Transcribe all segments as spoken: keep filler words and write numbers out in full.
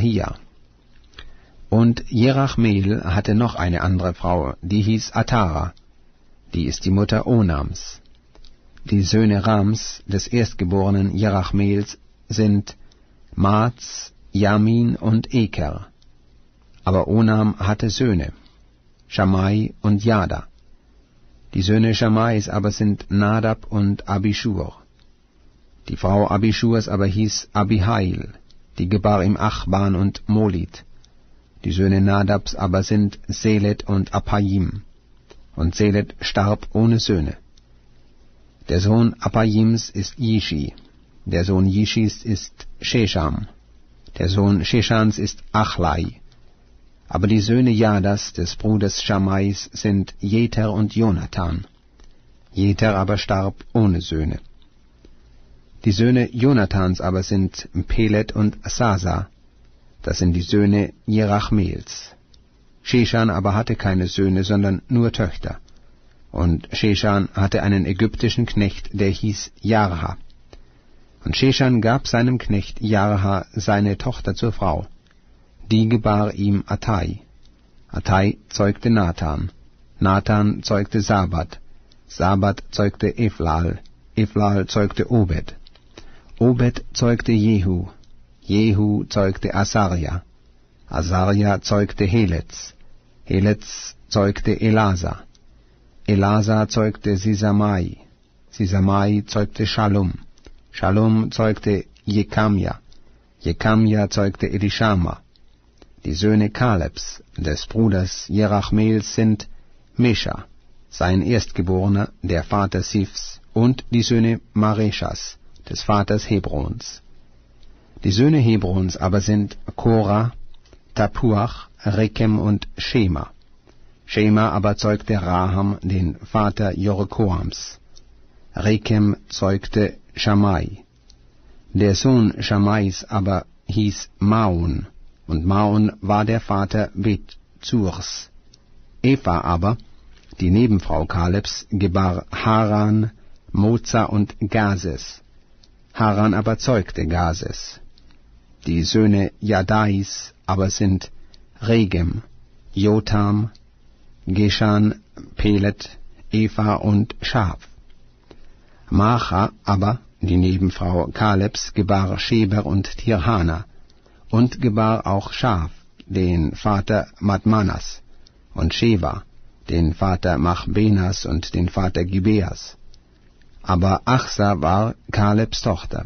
Ahia. Und Jerachmeel hatte noch eine andere Frau, die hieß Atara, die ist die Mutter Onams. Die Söhne Rams, des erstgeborenen Jerachmeels, sind Maaz, Jamin und Eker. Aber Onam hatte Söhne, Schamai und Jada. Die Söhne Schamais aber sind Nadab und Abischur. Die Frau Abischurs aber hieß Abihail, die gebar ihm Achban und Molit. Die Söhne Nadabs aber sind Selet und Appaim. Und Selet starb ohne Söhne. Der Sohn Appaims ist Jishi, der Sohn Jishis ist Shesham, der Sohn Sheshans ist Achlai. Aber die Söhne Jadas, des Bruders Schamais, sind Jeter und Jonathan. Jeter aber starb ohne Söhne. Die Söhne Jonathans aber sind Pelet und Sasa, das sind die Söhne Jerachmeels. Sheshan aber hatte keine Söhne, sondern nur Töchter. Und Sheshan hatte einen ägyptischen Knecht, der hieß Jarha. Und Sheshan gab seinem Knecht Jarha seine Tochter zur Frau. Die gebar ihm Attai. Attai zeugte Nathan. Nathan zeugte Sabat. Sabat zeugte Eflal. Eflal zeugte Obed. Obed zeugte Jehu. Jehu zeugte Asaria. Asaria zeugte Heletz. Heletz zeugte Elasa. Elasa zeugte Sisamai. Sisamai zeugte Shalom. Shalom zeugte Jekamja. Jekamja zeugte Elishama. Die Söhne Kalebs, des Bruders Jerachmeels, sind Mesha, sein Erstgeborener, der Vater Sifs, und die Söhne Mareshas, des Vaters Hebrons. Die Söhne Hebrons aber sind Korah, Tapuach, Rekem und Shema. Shema aber zeugte Raham, den Vater Jorkoams. Rekem zeugte Schamai. Der Sohn Schamais aber hieß Maun, und Maun war der Vater Bet-Zurs. Eva aber, die Nebenfrau Kalebs, gebar Haran, Moza und Gazes. Haran aber zeugte Gazes. Die Söhne Jadais aber sind Regem, Jotam, Geshan, Pelet, Eva und Schaf. Macha aber, die Nebenfrau Kalebs, gebar Sheber und Tirhana, und gebar auch Schaf, den Vater Madmanas, und Sheva, den Vater Machbenas und den Vater Gibeas. Aber Achsa war Kalebs Tochter.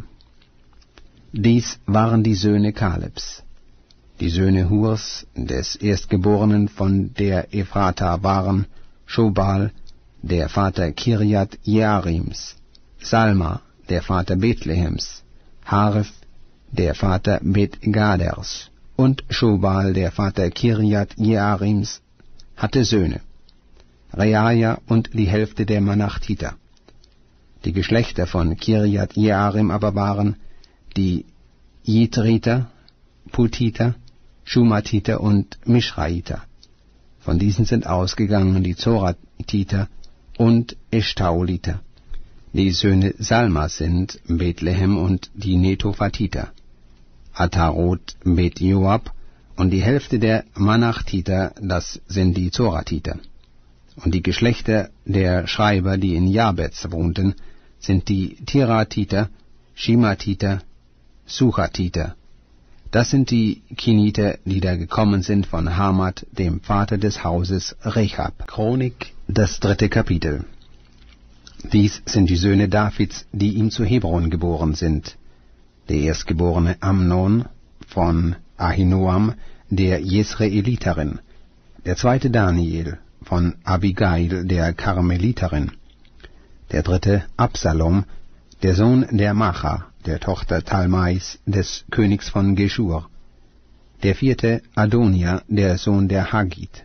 Dies waren die Söhne Kalebs. Die Söhne Hurs, des Erstgeborenen von der Ephrata, waren Schobal, der Vater Kirjat Jearims, Salma, der Vater Bethlehems, Haref, der Vater Bet-Gaders, und Schobal, der Vater Kirjat Jearims, hatte Söhne, Reaja und die Hälfte der Manachtiter. Die Geschlechter von Kirjat Jearim aber waren die Jitriter, Putiter, Schumatiter und Mischraiter. Von diesen sind ausgegangen die Zoratiter und Eshtaoliter. Die Söhne Salmas sind Bethlehem und die Netophatiter, Atarot, Bet-Joab und die Hälfte der Manachtiter, das sind die Zoratiter. Und die Geschlechter der Schreiber, die in Jabez wohnten, sind die Tiratiter, Shimatiter, Suchatiter. Das sind die Kiniter, die da gekommen sind von Hamat, dem Vater des Hauses Rechab. Chronik, das dritte Kapitel. Dies sind die Söhne Davids, die ihm zu Hebron geboren sind. Der erstgeborene Amnon von Ahinoam, der Jesreeliterin. Der zweite Daniel von Abigail, der Karmeliterin. Der dritte Absalom, der Sohn der Macha, der Tochter Talmais, des Königs von Geschur. Der vierte Adonia, der Sohn der Haggit.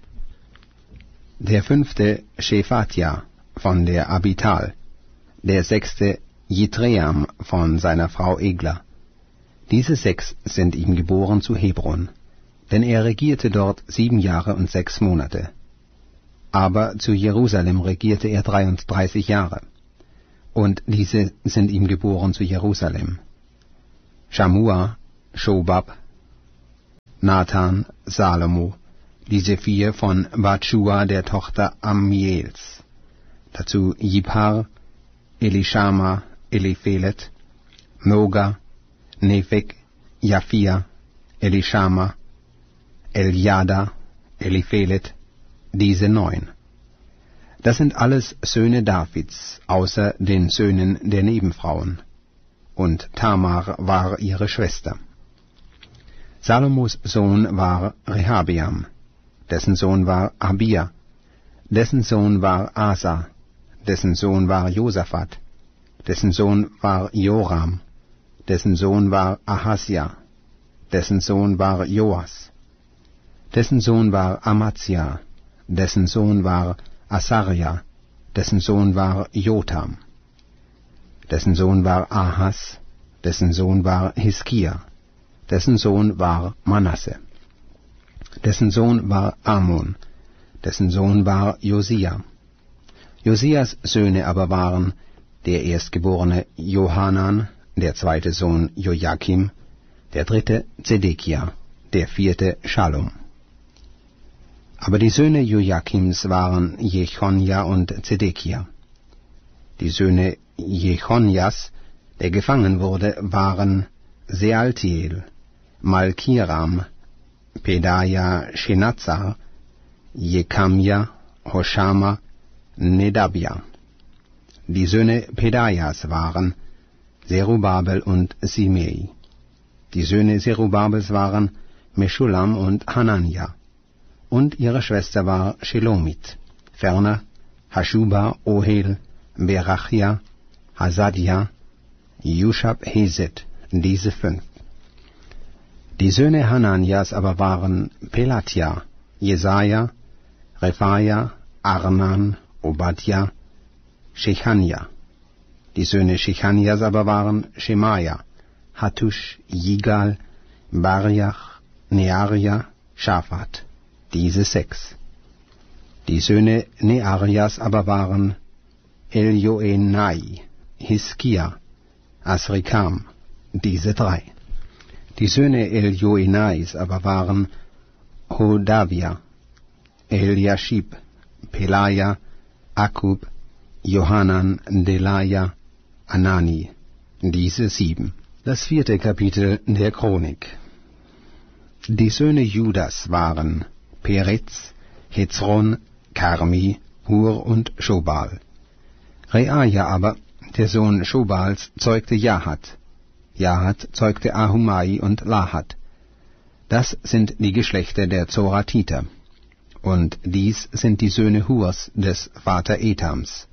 Der fünfte Shephatja von der Abital. Der sechste Jitream von seiner Frau Egla. Diese sechs sind ihm geboren zu Hebron, denn er regierte dort sieben Jahre und sechs Monate. Aber zu Jerusalem regierte er dreiunddreißig Jahre. Und diese sind ihm geboren zu Jerusalem: Schamua, Schobab, Nathan, Salomo, diese vier von Batschua, der Tochter Ammiels. Dazu Jiphar, Elishama, Eliphelet, Noga, Nepheg, Japhia, Elishama, Eljada, Eliphelet, diese neun. Das sind alles Söhne Davids, außer den Söhnen der Nebenfrauen. Und Tamar war ihre Schwester. Salomos Sohn war Rehabeam, dessen Sohn war Abia, dessen Sohn war Asa, dessen Sohn war Josaphat, dessen Sohn war Joram, dessen Sohn war Ahasja, dessen Sohn war Joas, dessen Sohn war Amazia, dessen Sohn war Asaria, dessen Sohn war Jotam, dessen Sohn war Ahas, dessen Sohn war Hiskia, dessen Sohn war Manasse, dessen Sohn war Amon, dessen Sohn war Josia. Josias Söhne aber waren der erstgeborene Johanan, der zweite Sohn Joachim, der dritte Zedekia, der vierte Schalom. Aber die Söhne Joachims waren Jechonja und Zedekia. Die Söhne Jechonjas, der gefangen wurde, waren Sealtiel, Malkiram, Pedaja, Shenazzar, Jekamja, Hoshama, Nedabja. Die Söhne Pedajas waren Zerubabel und Simei. Die Söhne Zerubabels waren Meschulam und Hanania. Und ihre Schwester war Shelomit. Ferner Haschuba, Ohel, Berachia, Hasadia, Jushab, Hezet, diese fünf. Die Söhne Hananias aber waren Pelatia, Jesaja, Rephaia, Arnan, Obadja, Shechania. Die Söhne Shechanias aber waren Schemaja, Hattusch, Jigal, Bariach, Nearia, Schaphat, diese sechs. Die Söhne Nearias aber waren Elioenai, Hiskia, Asrikam, diese drei. Die Söhne Elioenais aber waren Hodavia, Eliashib, Pelaja, Akub, Johanan, Delaja, Anani, diese sieben. Das vierte Kapitel der Chronik. Die Söhne Judas waren Peretz, Hezron, Karmi, Hur und Schobal. Reaja aber, der Sohn Schobals, zeugte Jahat. Jahat zeugte Ahumai und Lahat. Das sind die Geschlechter der Zoratiter. Und dies sind die Söhne Hurs des Vater Etams.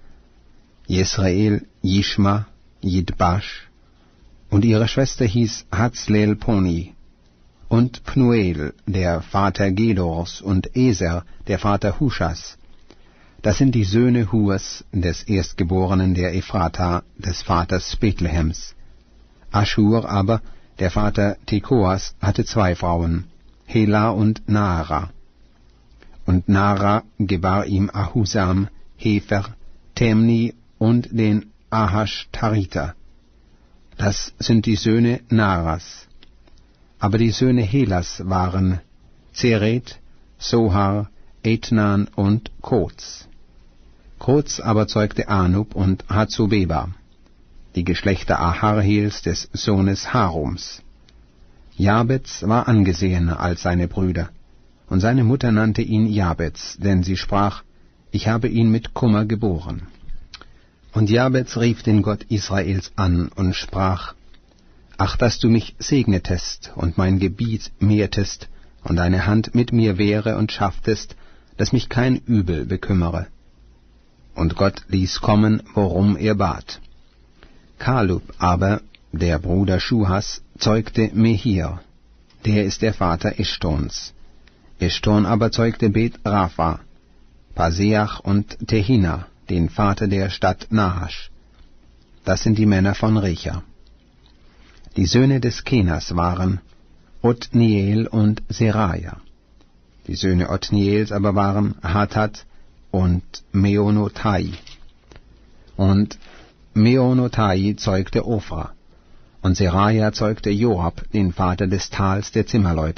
Jesrael, Jishma, Jidbash, und ihre Schwester hieß Hatzlel Poni, und Pnuel, der Vater Gedors, und Eser, der Vater Huschas. Das sind die Söhne Hurs, des Erstgeborenen der Ephrata, des Vaters Bethlehems. Aschur aber, der Vater Tekoas, hatte zwei Frauen, Hela und Naara. Und Naara gebar ihm Ahusam, Hefer, Temni und den Ahashtariter. Das sind die Söhne Naaras. Aber die Söhne Helas waren Zeret, Sohar, Etnan und Koz. Koz aber zeugte Anub und Hazubeba, die Geschlechter Aharhels des Sohnes Harums. Jabez war angesehener als seine Brüder, und seine Mutter nannte ihn Jabez, denn sie sprach, ich habe ihn mit Kummer geboren. Und Jabez rief den Gott Israels an und sprach, ach, dass du mich segnetest und mein Gebiet mehrtest und deine Hand mit mir wäre und schafftest, dass mich kein Übel bekümmere. Und Gott ließ kommen, worum er bat. Kalub aber, der Bruder Schuhas, zeugte Mehir, der ist der Vater Eschtons. Eschton aber zeugte Bet Rapha, Paseach und Tehina, den Vater der Stadt Nahasch. Das sind die Männer von Recha. Die Söhne des Kenas waren Othniel und Seraja. Die Söhne Othniels aber waren Hatat und Meonotai. Und Meonotai zeugte Ophra. Und Seraja zeugte Joab, den Vater des Tals der Zimmerleute,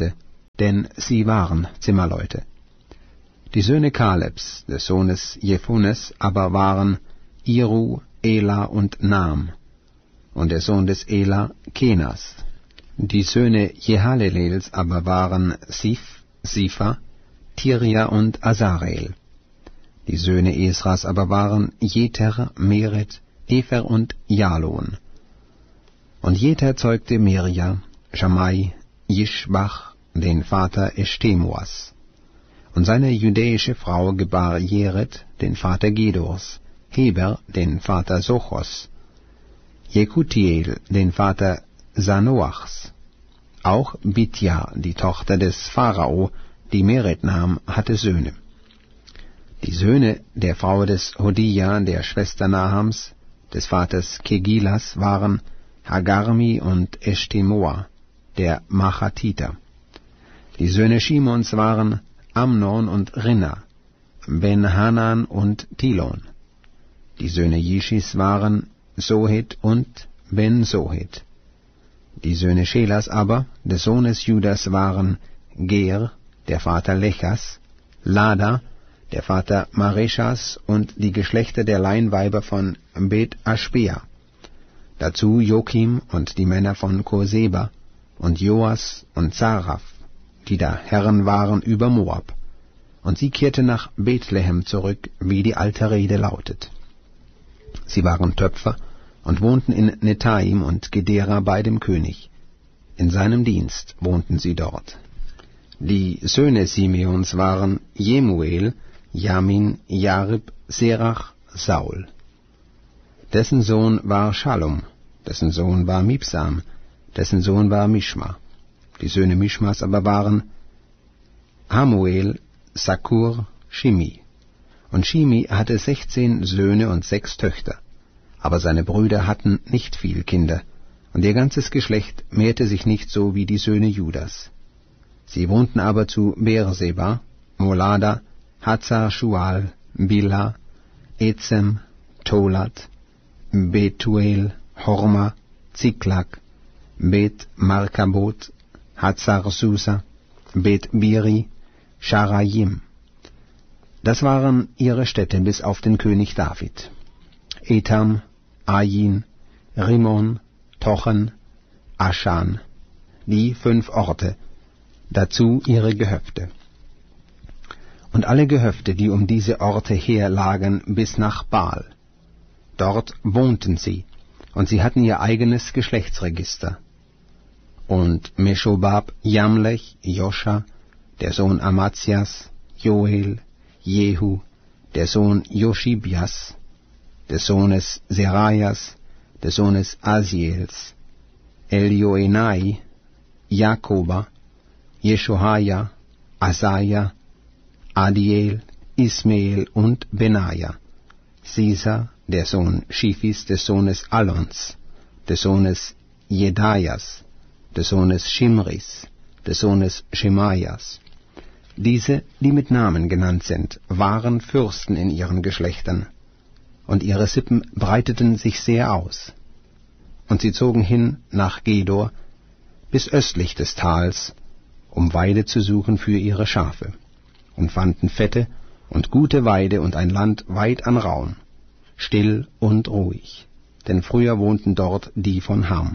denn sie waren Zimmerleute. Die Söhne Kalebs, des Sohnes Jephunes, aber waren Iru, Ela und Naam, und der Sohn des Ela Kenas. Die Söhne Jehalelels aber waren Sif, Sifa, Tiria und Asarel. Die Söhne Esras aber waren Jeter, Meret, Efer und Jalon. Und Jeter zeugte Mirja, Schamai, Jischbach, den Vater Eshtemoas. Und seine jüdische Frau gebar Jered, den Vater Gedors, Heber, den Vater Sochos, Jekutiel, den Vater Sanoachs. Auch Bitja, die Tochter des Pharao, die Meret nahm, hatte Söhne. Die Söhne der Frau des Hodia, der Schwester Nahams, des Vaters Kegilas, waren Hagarmi und Eshtemoa, der Machatiter. Die Söhne Shimons waren Amnon und Rinna, Ben-Hanan und Tilon. Die Söhne Jischis waren Sohet und Ben-Sohet. Die Söhne Schelas aber, des Sohnes Judas, waren Ger, der Vater Lechas, Lada, der Vater Mareschas, und die Geschlechter der Leinweiber von Bet Aschbea. Dazu Jokim und die Männer von Koseba und Joas und Zaraph, die da Herren waren über Moab. Und sie kehrten nach Bethlehem zurück, wie die alte Rede lautet. Sie waren Töpfer und wohnten in Netaim und Gedera bei dem König. In seinem Dienst wohnten sie dort. Die Söhne Simeons waren Jemuel, Jamin, Jarib, Serach, Saul. Dessen Sohn war Schalom, dessen Sohn war Mibsam, dessen Sohn war Mischma. Die Söhne Mischmas aber waren Hamuel, Sakur, Shimi. Und Shimi hatte sechzehn Söhne und sechs Töchter. Aber seine Brüder hatten nicht viel Kinder, und ihr ganzes Geschlecht mehrte sich nicht so wie die Söhne Judas. Sie wohnten aber zu Beerseba, Molada, Hazar Shual, Bila, Ezem, Tolat, Betuel, Horma, Ziklag, Bet Markabot, Hazar Susa, Bet Biri, Scharajim. Das waren ihre Städte bis auf den König David. Etam, Ain, Rimon, Tochen, Aschan, die fünf Orte, dazu ihre Gehöfte. Und alle Gehöfte, die um diese Orte her lagen, bis nach Baal. Dort wohnten sie, und sie hatten ihr eigenes Geschlechtsregister. Und Meschobab, Jamlech, Joscha, der Sohn Amazias, Joel, Jehu, der Sohn Joschibias, des Sohnes Serajas, des Sohnes Asiels, Elioenai, Jakoba, Jeshohaja, Asaja, Adiel, Ismael und Benaja, Sisa, der Sohn Schifis, des Sohnes Alons, des Sohnes Jedajas, des Sohnes Shimris, des Sohnes Schemajas. Diese, die mit Namen genannt sind, waren Fürsten in ihren Geschlechtern, und ihre Sippen breiteten sich sehr aus. Und sie zogen hin nach Gedor bis östlich des Tals, um Weide zu suchen für ihre Schafe, und fanden fette und gute Weide und ein Land weit an Raum, still und ruhig, denn früher wohnten dort die von Ham.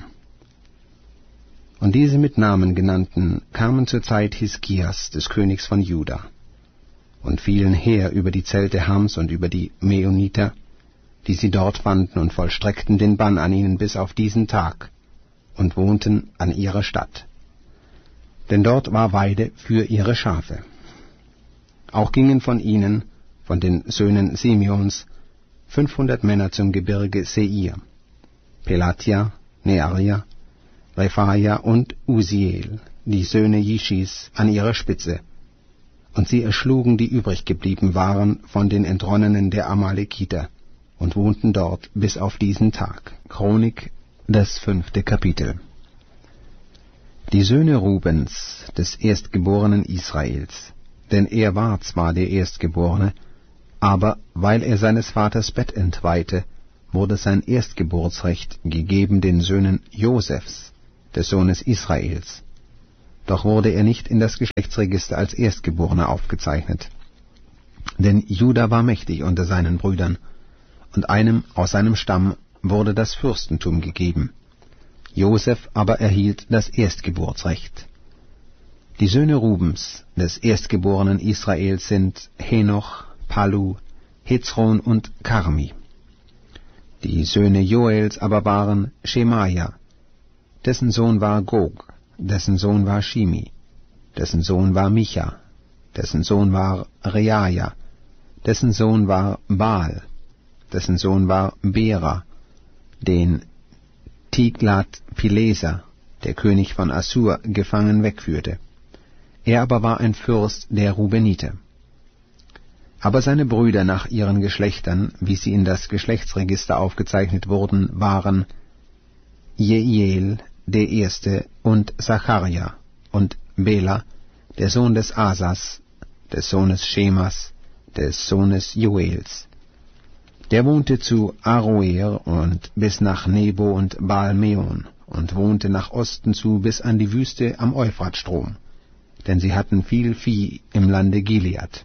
Und diese mit Namen genannten kamen zur Zeit Hiskias, des Königs von Juda, und fielen her über die Zelte Hams und über die Meuniter, die sie dort fanden, und vollstreckten den Bann an ihnen bis auf diesen Tag, und wohnten an ihrer Stadt. Denn dort war Weide für ihre Schafe. Auch gingen von ihnen, von den Söhnen Simeons, fünfhundert Männer zum Gebirge Seir, Pelatia, Nearia, Rephaia und Uziel, die Söhne Jischis, an ihrer Spitze, und sie erschlugen die übrig geblieben waren von den Entronnenen der Amalekiter, und wohnten dort bis auf diesen Tag. Chronik, das fünfte Kapitel. Die Söhne Rubens, des Erstgeborenen Israels, denn er war zwar der Erstgeborene, aber weil er seines Vaters Bett entweihte, wurde sein Erstgeburtsrecht gegeben den Söhnen Josefs, des Sohnes Israels. doch wurde er nicht in das Geschlechtsregister als Erstgeborener aufgezeichnet. Denn Juda war mächtig unter seinen Brüdern, und einem aus seinem Stamm wurde das Fürstentum gegeben. Josef aber erhielt das Erstgeburtsrecht. Die Söhne Rubens, des Erstgeborenen Israels, sind Henoch, Palu, Hezron und Karmi. Die Söhne Joels aber waren Schemaja, dessen Sohn war Gog, dessen Sohn war Shimi, dessen Sohn war Micha, dessen Sohn war Reaja, dessen Sohn war Baal, dessen Sohn war Bera, den Tiglat-Pileser, der König von Assur, gefangen wegführte. Er aber war ein Fürst der Rubeniter. Aber seine Brüder nach ihren Geschlechtern, wie sie in das Geschlechtsregister aufgezeichnet wurden, waren Jeiel, der Erste, und Zacharja, und Bela, der Sohn des Asas, des Sohnes Schemas, des Sohnes Joels. Der wohnte zu Aroer und bis nach Nebo und Baal-Meon und wohnte nach Osten zu bis an die Wüste am Euphratstrom, denn sie hatten viel Vieh im Lande Gilead.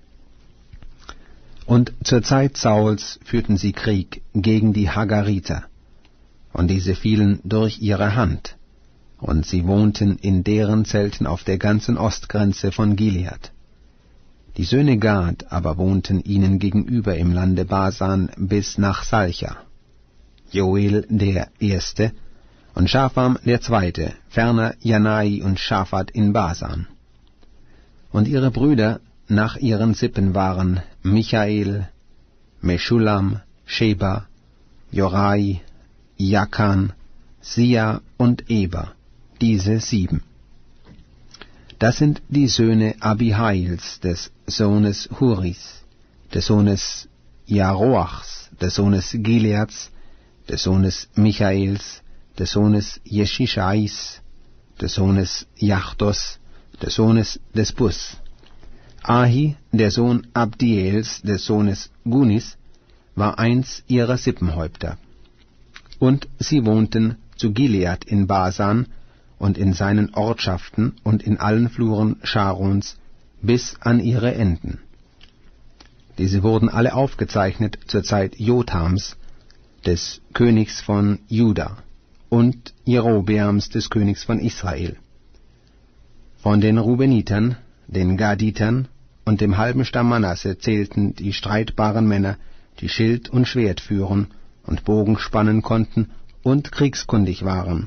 Und zur Zeit Sauls führten sie Krieg gegen die Hagariter, und diese fielen durch ihre Hand, und sie wohnten in deren Zelten auf der ganzen Ostgrenze von Gilead. Die Söhne Gad aber wohnten ihnen gegenüber im Lande Basan bis nach Salcha. Joel der Erste und Schafam der Zweite, ferner Janai und Schaphat in Basan. Und ihre Brüder nach ihren Sippen waren Michael, Meschulam, Sheba, Jorai, Jakan, Sia und Eber, diese sieben. Das sind die Söhne Abihails, des Sohnes Huris, des Sohnes Jaroachs, des Sohnes Gileads, des Sohnes Michaels, des Sohnes Jeschischais, des Sohnes Jachdos, des Sohnes des Bus. Ahi, der Sohn Abdiels, des Sohnes Gunis, war eins ihrer Sippenhäupter. Und sie wohnten zu Gilead in Basan und in seinen Ortschaften und in allen Fluren Scharons bis an ihre Enden. Diese wurden alle aufgezeichnet zur Zeit Jotams, des Königs von Juda, und Jerobeams, des Königs von Israel. Von den Rubenitern, den Gaditern und dem halben Stamm Manasse zählten die streitbaren Männer, die Schild und Schwert führen und Bogen spannen konnten und kriegskundig waren,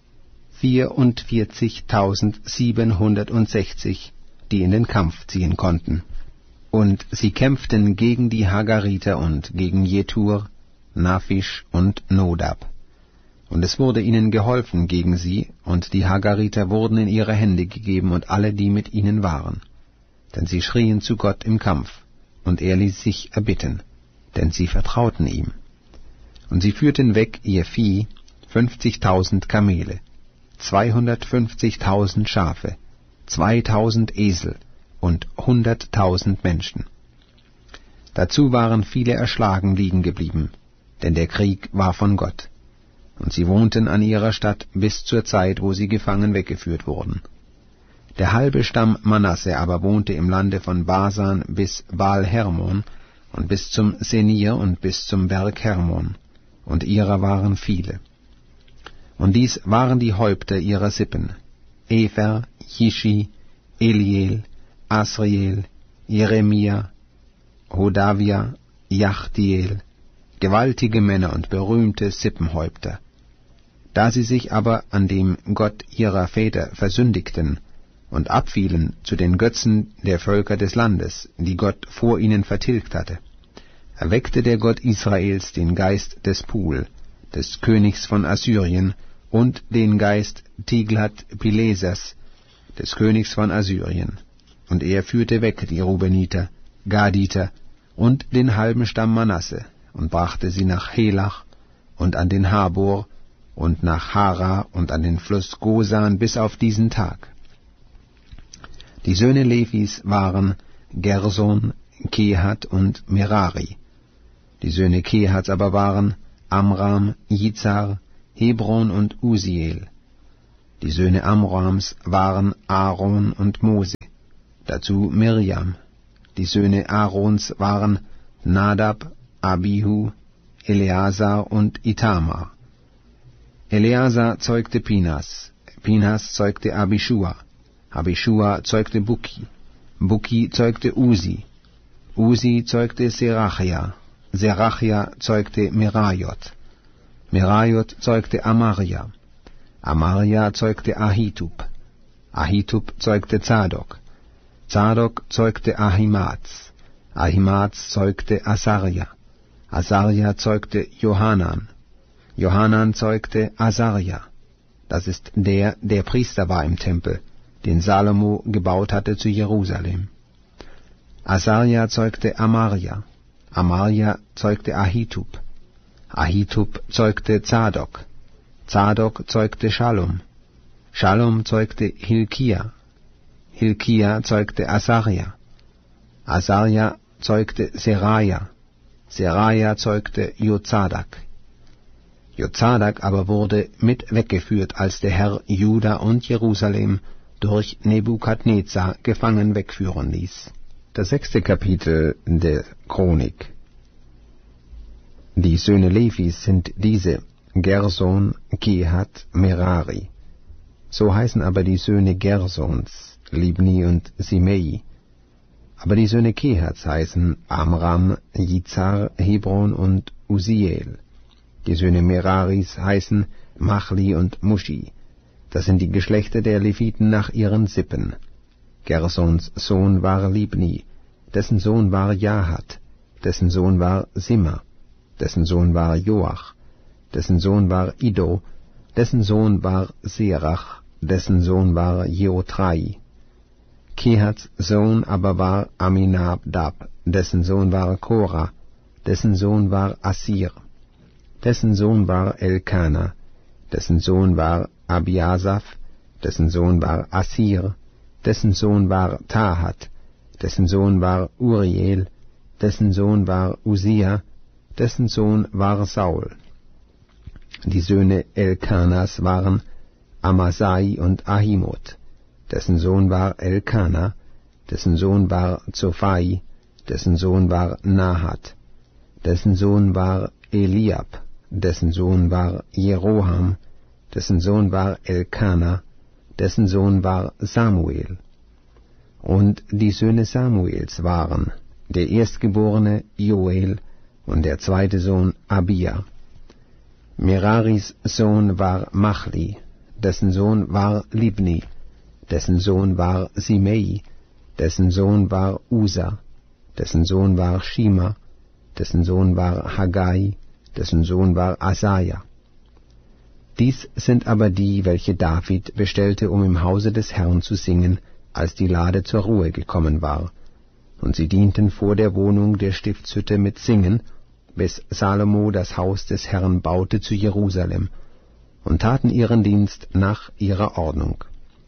vierundvierzigtausendsiebenhundertsechzig, die in den Kampf ziehen konnten. Und sie kämpften gegen die Hagariter und gegen Jetur, Naphisch und Nodab. Und es wurde ihnen geholfen gegen sie, und die Hagariter wurden in ihre Hände gegeben und alle, die mit ihnen waren. Denn sie schrien zu Gott im Kampf, und er ließ sich erbitten, denn sie vertrauten ihm. Und sie führten weg ihr Vieh, fünfzigtausend Kamele, zweihundertfünfzigtausend Schafe, zweitausend Esel und hunderttausend Menschen. Dazu waren viele erschlagen liegen geblieben, denn der Krieg war von Gott. Und sie wohnten an ihrer Stadt bis zur Zeit, wo sie gefangen weggeführt wurden. Der halbe Stamm Manasse aber wohnte im Lande von Basan bis Baal-Hermon und bis zum Senir und bis zum Berg Hermon, und ihrer waren viele. Und dies waren die Häupter ihrer Sippen: Efer, Jishi, Eliel, Asriel, Jeremia, Hodavia, Jachdiel, gewaltige Männer und berühmte Sippenhäupter. Da sie sich aber an dem Gott ihrer Väter versündigten und abfielen zu den Götzen der Völker des Landes, die Gott vor ihnen vertilgt hatte, erweckte der Gott Israels den Geist des Pul, des Königs von Assyrien, und den Geist Tiglat-Pilesers, des Königs von Assyrien. Und er führte weg die Rubeniter, Gaditer und den halben Stamm Manasse und brachte sie nach Helach und an den Habor und nach Hara und an den Fluss Gosan bis auf diesen Tag. Die Söhne Levis waren Gerson, Kehat und Merari. Die Söhne Kehats aber waren Amram, Jizar, Hebron und Usiel. Die Söhne Amrams waren Aaron und Mose, dazu Mirjam. Die Söhne Aarons waren Nadab, Abihu, Eleazar und Itamar. Eleazar zeugte Pinas, Pinas zeugte Abishua, Abishua zeugte Bukki, Bukki zeugte Usi, Usi zeugte Serachia, Serachia zeugte Merajot, Merajot zeugte Amaria, Amaria zeugte Ahitub, Ahitub zeugte Zadok, Zadok zeugte Ahimaaz, Ahimaaz zeugte Asaria, Asaria zeugte Johanan, Johanan zeugte Asaria, das ist der, der Priester war im Tempel, den Salomo gebaut hatte zu Jerusalem. Asaria zeugte Amaria, Amaria zeugte Ahitub, Ahitub zeugte Zadok, Zadok zeugte Schalom, Schalom zeugte Hilkia, Hilkia zeugte Asaria, Asaria zeugte Seraja, Seraja zeugte Jozadak. Jozadak aber wurde mit weggeführt, als der Herr Juda und Jerusalem durch Nebukadnezar gefangen wegführen ließ. Das sechste Kapitel der Chronik. Die Söhne Levis sind diese: Gerson, Kehat, Merari. So heißen aber die Söhne Gersons, Libni und Simei. Aber die Söhne Kehats heißen Amram, Jizar, Hebron und Uziel. Die Söhne Meraris heißen Machli und Mushi. Das sind die Geschlechter der Leviten nach ihren Sippen. Gersons Sohn war Libni, dessen Sohn war Jahat, dessen Sohn war Simma, dessen Sohn war Joach, dessen Sohn war Iddo, dessen Sohn war Serach, dessen Sohn war Jeotrai. Kehats Sohn aber war Aminadab, dessen Sohn war Korah, dessen Sohn war Assir, dessen Sohn war Elkana, dessen Sohn war Abiasaph, dessen Sohn war Assir, dessen Sohn war Tahat, dessen Sohn war Uriel, dessen Sohn war Usia, dessen Sohn war Saul. Die Söhne Elkanas waren Amasai und Ahimot, dessen Sohn war Elkana, dessen Sohn war Zophai, dessen Sohn war Nahat, dessen Sohn war Eliab, dessen Sohn war Jeroham, dessen Sohn war Elkana, dessen Sohn war Samuel. Und die Söhne Samuels waren der erstgeborene Joel und der zweite Sohn Abia. Meraris Sohn war Machli, dessen Sohn war Libni, dessen Sohn war Simei, dessen Sohn war Usa, dessen Sohn war Shima, dessen Sohn war Haggai, dessen Sohn war Asaja. Dies sind aber die, welche David bestellte, um im Hause des Herrn zu singen, als die Lade zur Ruhe gekommen war. Und sie dienten vor der Wohnung der Stiftshütte mit Singen, bis Salomo das Haus des Herrn baute zu Jerusalem, und taten ihren Dienst nach ihrer Ordnung.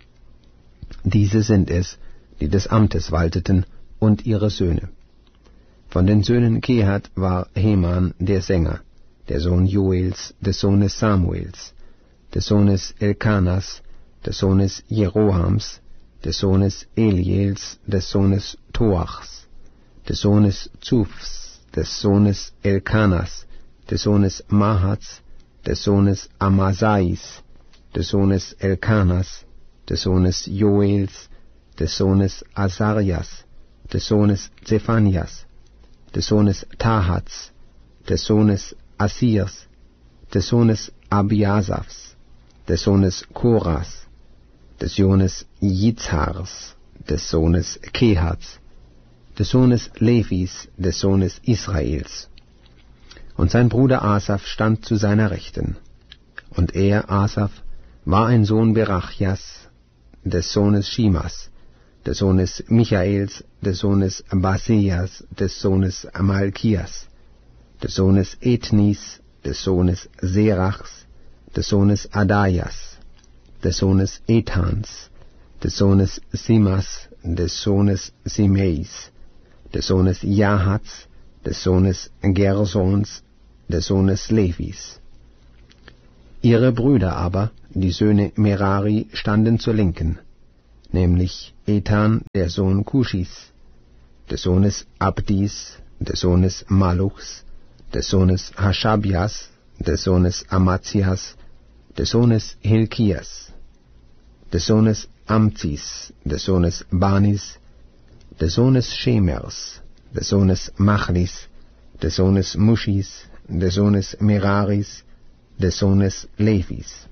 Diese sind es, die des Amtes walteten, und ihre Söhne. Von den Söhnen Kehat war Heman der Sänger, der Sohn Joels, des Sohnes Samuels, des Sohnes Elkanas, des Sohnes Jerohams, des Sohnes Eliels, des Sohnes Toachs, des Sohnes Zufs, des Sohnes Elkanas, des Sohnes Mahats, des Sohnes Amasais, des Sohnes Elkanas, des Sohnes Joels, des Sohnes Asarias, des Sohnes Zephanias, des Sohnes Tahats, des Sohnes Assirs, des Sohnes Abiasafs, des Sohnes Koras, des Sohnes Jizhars, des Sohnes Kehats, des Sohnes Levis, des Sohnes Israels. Und sein Bruder Asaph stand zu seiner Rechten. Und er, Asaph, war ein Sohn Berachjas, des Sohnes Shimas, des Sohnes Michaels, des Sohnes Baseas, des Sohnes Malkias, des Sohnes Ethnis, des Sohnes Serachs, des Sohnes Adaias, des Sohnes Ethans, des Sohnes Simas, des Sohnes Simeis, des Sohnes Jahats, des Sohnes Gersons, des Sohnes Levis. Ihre Brüder aber, die Söhne Merari standen zur Linken, nämlich Ethan, der Sohn Kuschis, des Sohnes Abdis, des Sohnes Maluchs, des Sohnes Haschabias, des Sohnes Amazias, des Sohnes Hilkias, des Sohnes Amzis, des Sohnes Banis, des Sohnes Schemers, des Sohnes Machlis, des Sohnes Muschis, des Sohnes Meraris, des Sohnes Levis.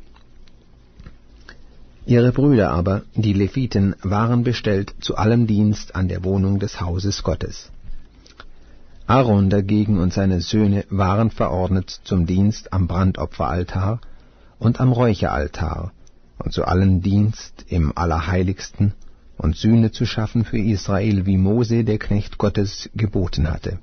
Ihre Brüder aber, die Leviten, waren bestellt zu allem Dienst an der Wohnung des Hauses Gottes. Aaron dagegen und seine Söhne waren verordnet zum Dienst am Brandopferaltar und am Räucheraltar und zu allem Dienst im Allerheiligsten und Sühne zu schaffen für Israel, wie Mose, der Knecht Gottes, geboten hatte.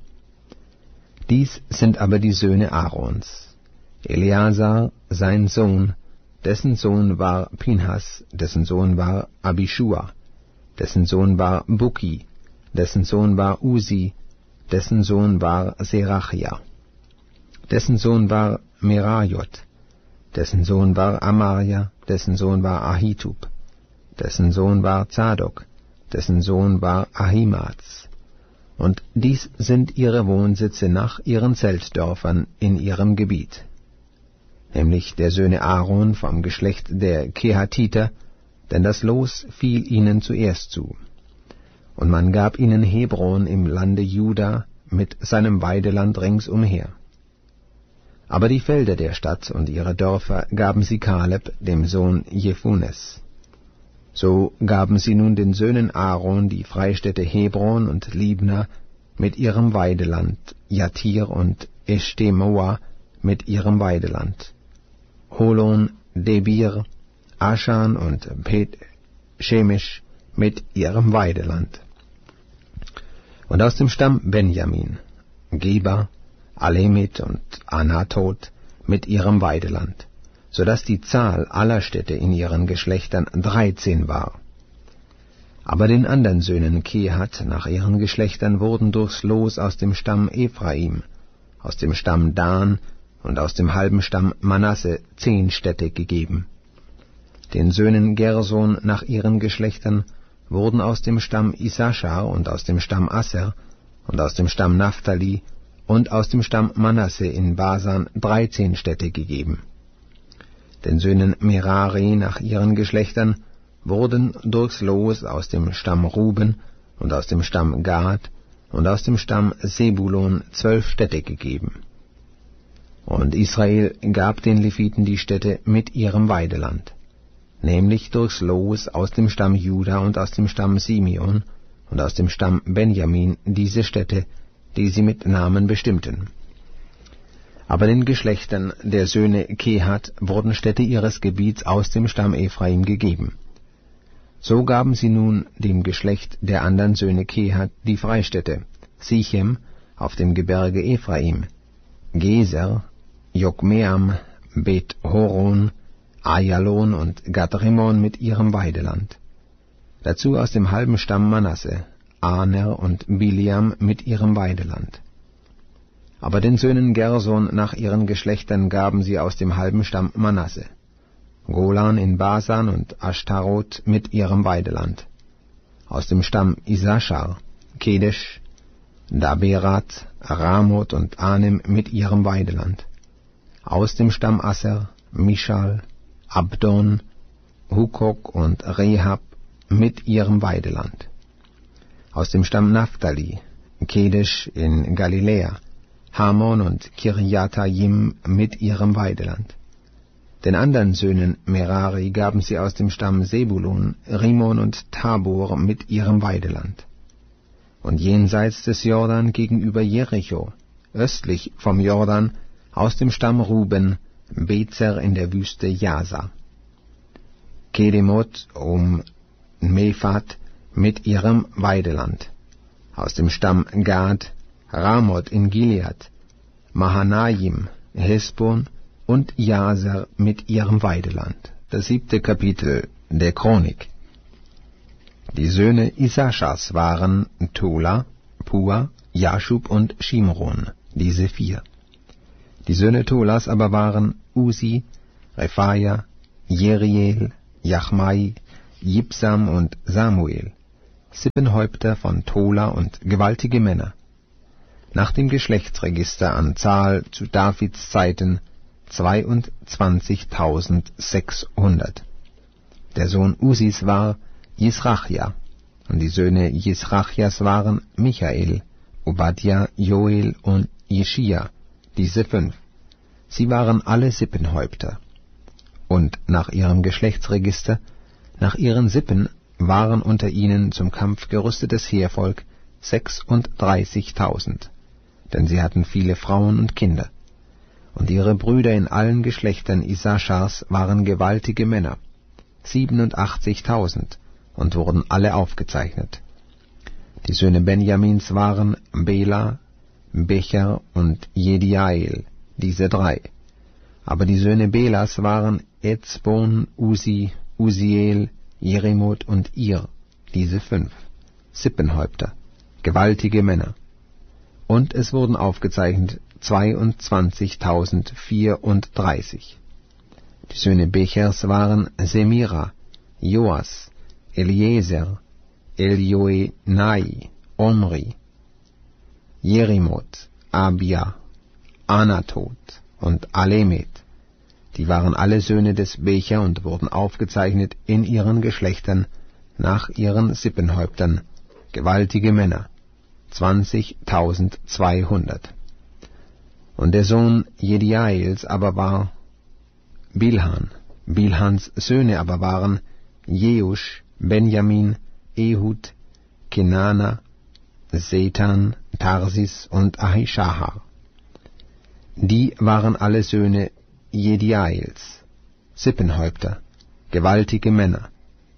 Dies sind aber die Söhne Aarons: Eleazar, sein Sohn, dessen Sohn war Pinhas, dessen Sohn war Abischua, dessen Sohn war Bukki, dessen Sohn war Usi, dessen Sohn war Serachia, dessen Sohn war Merajot, dessen Sohn war Amaria, dessen Sohn war Ahitub, dessen Sohn war Zadok, dessen Sohn war Ahimaaz. Und dies sind ihre Wohnsitze nach ihren Zeltdörfern in ihrem Gebiet, nämlich der Söhne Aaron vom Geschlecht der Kehatiter, denn das Los fiel ihnen zuerst zu. Und man gab ihnen Hebron im Lande Juda mit seinem Weideland ringsumher. Aber die Felder der Stadt und ihre Dörfer gaben sie Kaleb, dem Sohn Jephunes. So gaben sie nun den Söhnen Aaron die Freistädte Hebron und Libna mit ihrem Weideland, Jatir und Eshtemoa mit ihrem Weideland, Holon, Debir, Aschan und Pet Shemesh mit ihrem Weideland. Und aus dem Stamm Benjamin, Geba, Alemit und Anatot mit ihrem Weideland, so dass die Zahl aller Städte in ihren Geschlechtern dreizehn war. Aber den anderen Söhnen Kehat nach ihren Geschlechtern wurden durchs Los aus dem Stamm Ephraim, aus dem Stamm Dan und aus dem halben Stamm Manasse zehn Städte gegeben. Den Söhnen Gerson nach ihren Geschlechtern wurden aus dem Stamm Issachar und aus dem Stamm Asser und aus dem Stamm Naphtali und aus dem Stamm Manasse in Basan dreizehn Städte gegeben. Den Söhnen Merari nach ihren Geschlechtern wurden durchs Los aus dem Stamm Ruben und aus dem Stamm Gad und aus dem Stamm Sebulon zwölf Städte gegeben. Und Israel gab den Leviten die Städte mit ihrem Weideland, nämlich durchs Los aus dem Stamm Juda und aus dem Stamm Simeon und aus dem Stamm Benjamin diese Städte, die sie mit Namen bestimmten. Aber den Geschlechtern der Söhne Kehat wurden Städte ihres Gebiets aus dem Stamm Ephraim gegeben. So gaben sie nun dem Geschlecht der anderen Söhne Kehat die Freistädte: Sichem auf dem Gebirge Ephraim, Geser, Jokmeam, Bet Horon, Ayalon und Gadrimon mit ihrem Weideland. Dazu aus dem halben Stamm Manasse, Aner und Biliam mit ihrem Weideland. Aber den Söhnen Gerson nach ihren Geschlechtern gaben sie aus dem halben Stamm Manasse Golan in Basan und Ashtaroth mit ihrem Weideland. Aus dem Stamm Issachar Kedesh, Daberat, Ramoth und Anem mit ihrem Weideland. Aus dem Stamm Asser Mishal, Abdon, Hukok und Rehab mit ihrem Weideland. Aus dem Stamm Naphtali Kedesh in Galiläa, Hamon und Kirjatayim mit ihrem Weideland. Den anderen Söhnen Merari gaben sie aus dem Stamm Sebulun Rimon und Tabor mit ihrem Weideland. Und jenseits des Jordan gegenüber Jericho, östlich vom Jordan, aus dem Stamm Ruben, Bezer in der Wüste Jasa. Kedemoth um Mephat mit ihrem Weideland. Aus dem Stamm Gad, Ramoth in Gilead, Mahanaim, Hesbon und Jaser mit ihrem Weideland. Das siebte Kapitel der Chronik. Die Söhne Issachars waren Tola, Pua, Jaschub und Shimron, diese vier. Die Söhne Tolas aber waren Usi, Rephaia, Jeriel, Jachmai, Jibsam und Samuel, sieben Häupter von Tola und gewaltige Männer. Nach dem Geschlechtsregister an Zahl zu Davids Zeiten zweiundzwanzigtausendsechshundert. Der Sohn Usis war Jisrachja, und die Söhne Jisrachjas waren Michael, Obadja, Joel und Jeschia, diese fünf. Sie waren alle Sippenhäupter. Und nach ihrem Geschlechtsregister, nach ihren Sippen, waren unter ihnen zum Kampf gerüstetes Heervolk sechsunddreißigtausend, denn sie hatten viele Frauen und Kinder. Und ihre Brüder in allen Geschlechtern Issachars waren gewaltige Männer, siebenundachtzigtausend, und wurden alle aufgezeichnet. Die Söhne Benjamins waren Bela, Becher und Jediael, diese drei. Aber die Söhne Belas waren Ezbon, Usi, Usiel, Jerimoth und Ir, diese fünf, Sippenhäupter, gewaltige Männer. Und es wurden aufgezeichnet zweiundzwanzigtausendvierunddreißig. Die Söhne Bechers waren Semira, Joas, Eliezer, Elioenai, Omri, Jerimoth, Abia, Anatot und Alemet. Die waren alle Söhne des Becher und wurden aufgezeichnet in ihren Geschlechtern nach ihren Sippenhäuptern, gewaltige Männer, zwanzigtausendzweihundert. Und der Sohn Jediaels aber war Bilhan. Bilhans Söhne aber waren Jeusch, Benjamin, Ehud, Kenana, Setan, Tarsis und Ahishahar. Die waren alle Söhne Jediaels, Sippenhäupter, gewaltige Männer,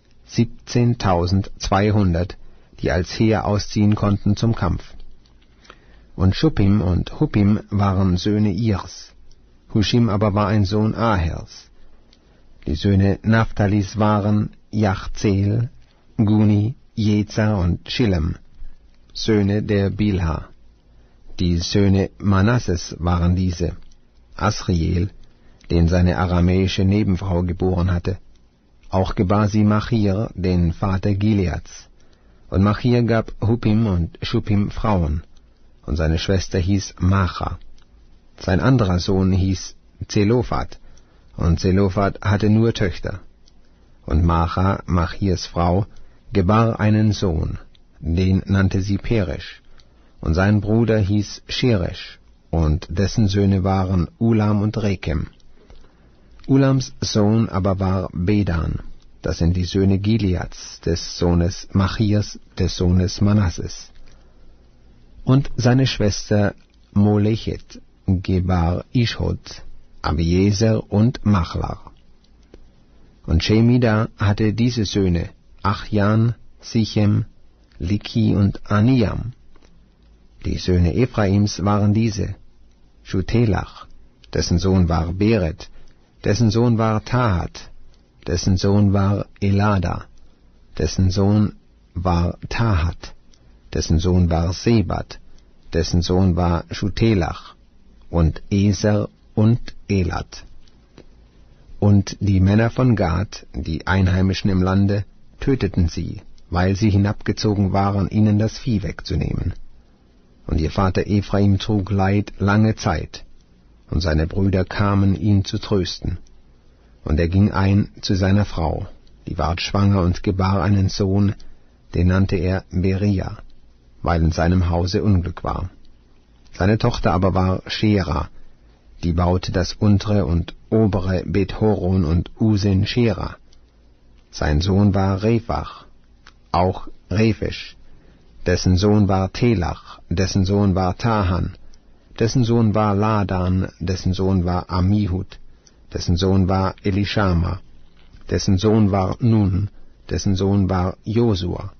siebzehntausendzweihundert, die als Heer ausziehen konnten zum Kampf. Und Schuppim und Huppim waren Söhne Irs, Huschim aber war ein Sohn Ahers. Die Söhne Naphtalis waren Jachzeel, Guni, Jezer und Schillem, Söhne der Bilha. Die Söhne Manasses waren diese: Asriel, den seine aramäische Nebenfrau geboren hatte. Auch gebar sie Machir, den Vater Gileads. Und Machir gab Huppim und Schuppim Frauen, und seine Schwester hieß Macha. Sein anderer Sohn hieß Zelophat, und Zelophat hatte nur Töchter. Und Macha, Machirs Frau, gebar einen Sohn, den nannte sie Peresch, und sein Bruder hieß Sheresh, und dessen Söhne waren Ulam und Rekem. Ulams Sohn aber war Bedan, das sind die Söhne Gileads, des Sohnes Machirs, des Sohnes Manasses. Und seine Schwester Molechet gebar Ishod, Abiezer und Machlar. Und Shemida hatte diese Söhne, Achjan, Sichem, Liki und Aniam. Die Söhne Ephraims waren diese: Schutelach, dessen Sohn war Beret, dessen Sohn war Tahat, dessen Sohn war Elada, dessen Sohn war Tahat, dessen Sohn war Sebat, dessen Sohn war Schutelach, und Eser und Elat. Und die Männer von Gad, die Einheimischen im Lande, töteten sie, weil sie hinabgezogen waren, ihnen das Vieh wegzunehmen. Und ihr Vater Ephraim trug Leid lange Zeit, und seine Brüder kamen, ihn zu trösten. Und er ging ein zu seiner Frau, die ward schwanger und gebar einen Sohn, den nannte er Beria, weil in seinem Hause Unglück war. Seine Tochter aber war Schera, die baute das untere und obere Bet-Horon und Usen-Schera. Sein Sohn war Rephach, auch Rephisch, dessen Sohn war Telach, dessen Sohn war Tahan, dessen Sohn war Ladan, dessen Sohn war Amihud, dessen Sohn war Elishama, dessen Sohn war Nun, dessen Sohn war Josua.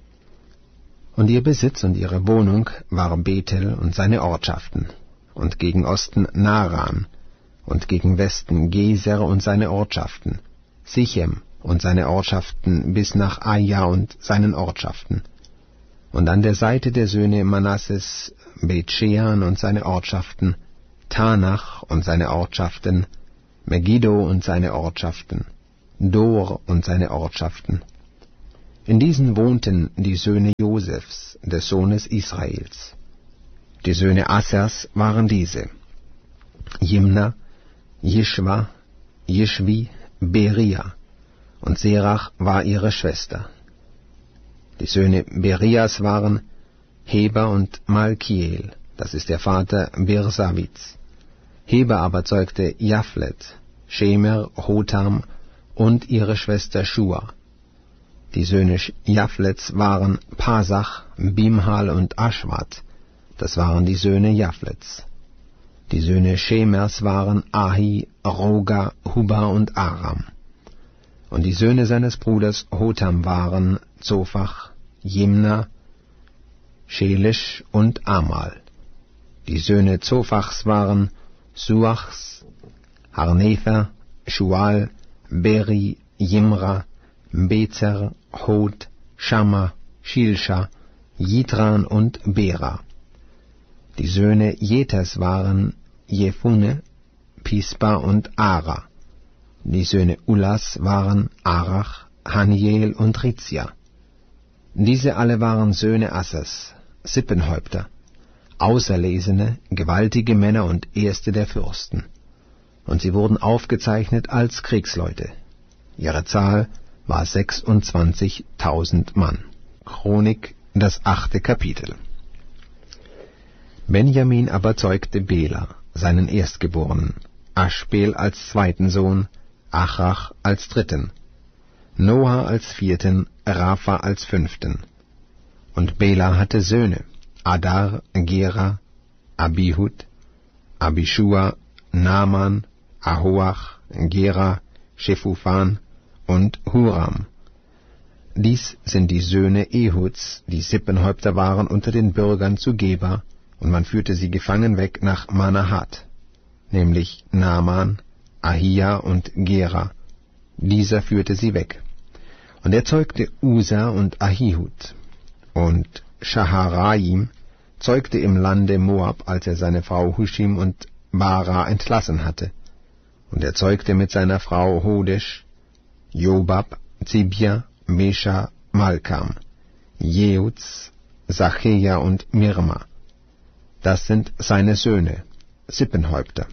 Und ihr Besitz und ihre Wohnung war Bethel und seine Ortschaften, und gegen Osten Naran, und gegen Westen Geser und seine Ortschaften, Sichem und seine Ortschaften bis nach Aja und seinen Ortschaften. Und an der Seite der Söhne Manasses Beth-Shean und seine Ortschaften, Tanach und seine Ortschaften, Megiddo und seine Ortschaften, Dor und seine Ortschaften. In diesen wohnten die Söhne Josefs, des Sohnes Israels. Die Söhne Assers waren diese: Jimna, Jischwa, Jischwi, Beria, und Serach war ihre Schwester. Die Söhne Berias waren Heber und Malkiel, das ist der Vater Birsavits. Heber aber zeugte Japhlet, Shemer, Hotam und ihre Schwester Shua. Die Söhne Japhlets waren Pasach, Bimhal und Aschwat, das waren die Söhne Japhlets. Die Söhne Shemers waren Ahi, Roga, Huba und Aram. Und die Söhne seines Bruders Hotam waren Zophach, Jimna, Shelish und Amal. Die Söhne Zophachs waren Suachs, Harnefer, Shual, Beri, Jimra, Bezer, Hod, Shamma, Shilsha, Jitran und Bera. Die Söhne Jeters waren Jephune, Pispa und Ara. Die Söhne Ulas waren Arach, Haniel und Rizia. Diese alle waren Söhne Assers, Sippenhäupter, Auserlesene, gewaltige Männer und Erste der Fürsten. Und sie wurden aufgezeichnet als Kriegsleute. Ihre Zahl war sechsundzwanzigtausend Mann. Chronik, das achte Kapitel. Benjamin aber zeugte Bela, seinen Erstgeborenen, Aschbel als zweiten Sohn, Achrach als dritten, Noah als vierten, Rapha als fünften. Und Bela hatte Söhne, Adar, Gera, Abihud, Abishua, Naaman, Ahoach, Gera, Shefufan und Huram. Dies sind die Söhne Ehuds, die Sippenhäupter waren unter den Bürgern zu Geba, und man führte sie gefangen weg nach Manahat, nämlich Naaman, Ahia und Gera. Dieser führte sie weg. Und er zeugte Usa und Ahihud. Und Shaharaim zeugte im Lande Moab, als er seine Frau Hushim und Bara entlassen hatte. Und er zeugte mit seiner Frau Hodesh, Jobab, Zibia, Mesha, Malkam, Jeuz, Sachea und Mirma. Das sind seine Söhne, Sippenhäupter.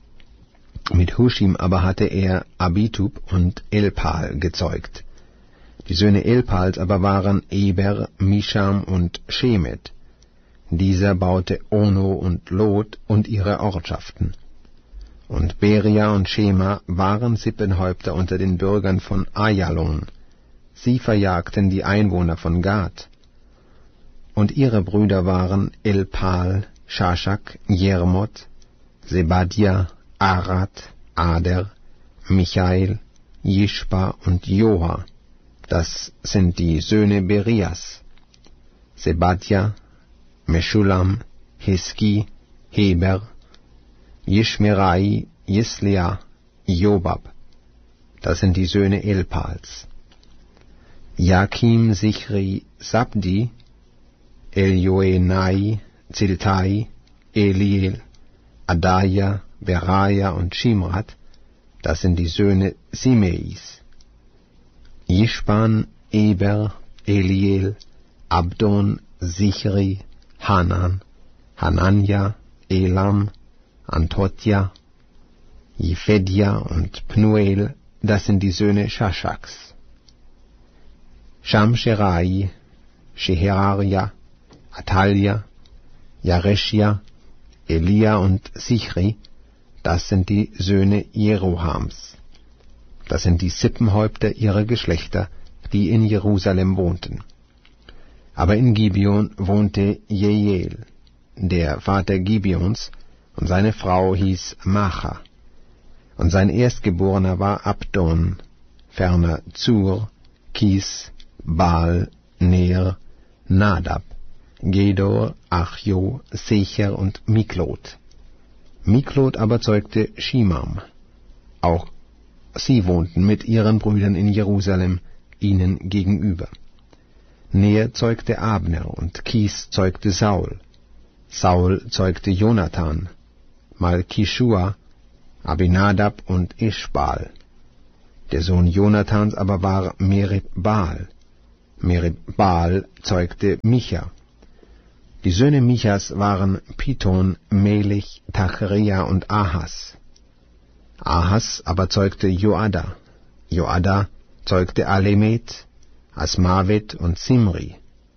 Mit Hushim aber hatte er Abitub und Elpal gezeugt. Die Söhne Elpals aber waren Eber, Misham und Shemet. Dieser baute Ono und Lot und ihre Ortschaften. Und Beria und Shema waren Sippenhäupter unter den Bürgern von Ayalon. Sie verjagten die Einwohner von Gad. Und ihre Brüder waren Elpal, Shashak, Jermot, Sebadia, Arad, Ader, Michael, Jishpa und Joha. Das sind die Söhne Berias, Sebadia, Meshulam, Hiski, Heber, Jishmerai, Jislia, Jobab. Das sind die Söhne Elpals. Jakim, Sichri, Sabdi, Elioenai, Ziltai, Eliel, Adaja, Beraja und Shimrat. Das sind die Söhne Simeis. Jishpan, Eber, Eliel, Abdon, Sichri, Hanan, Hananja, Elam, Antotja, Jephedia und Pnuel, das sind die Söhne Shashaks. Shamsherai, Sheheraria, Atalja, Jareshia, Elia und Sichri, das sind die Söhne Jerohams. Das sind die Sippenhäupter ihrer Geschlechter, die in Jerusalem wohnten. Aber in Gibeon wohnte Jeiel, der Vater Gibeons, und seine Frau hieß Macha. Und sein Erstgeborener war Abdon, ferner Zur, Kis, Baal, Ner, Nadab, Gedor, Achjo, Secher und Miklot. Miklot aber zeugte Shimam. Auch sie wohnten mit ihren Brüdern in Jerusalem, ihnen gegenüber. Ner zeugte Abner und Kis zeugte Saul. Saul zeugte Jonathan, Malkishua, Abinadab und Ischbal. Der Sohn Jonathans aber war Merib-Baal. Merib-Baal zeugte Micha. Die Söhne Michas waren Pithon, Melich, Tachrea und Ahas. Ahas aber zeugte Joada. Joada zeugte Alemet, Asmavet und Simri.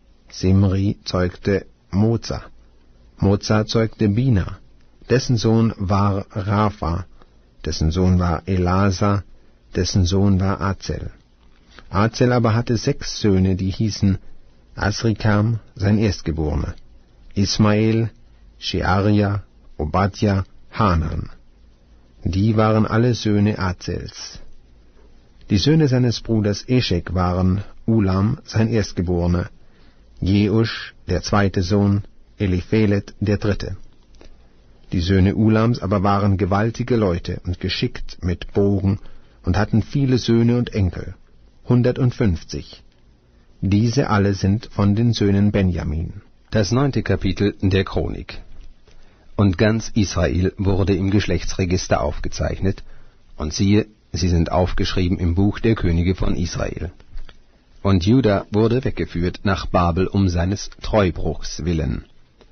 Simri zeugte Moza. Moza zeugte Bina. Dessen Sohn war Rapha. Dessen Sohn war Elasa. Dessen Sohn war Azel. Azel aber hatte sechs Söhne, die hießen Asrikam, sein Erstgeborener, Ismael, Shearia, Obadja, Hanan. Die waren alle Söhne Azels. Die Söhne seines Bruders Eschek waren Ulam, sein Erstgeborener, Jeusch, der zweite Sohn, Eliphelet, der dritte. Die Söhne Ulams aber waren gewaltige Leute und geschickt mit Bogen und hatten viele Söhne und Enkel, hundertundfünfzig. Diese alle sind von den Söhnen Benjamin. Das neunte Kapitel der Chronik. Und ganz Israel wurde im Geschlechtsregister aufgezeichnet, und siehe, sie sind aufgeschrieben im Buch der Könige von Israel. Und Juda wurde weggeführt nach Babel um seines Treubruchs willen.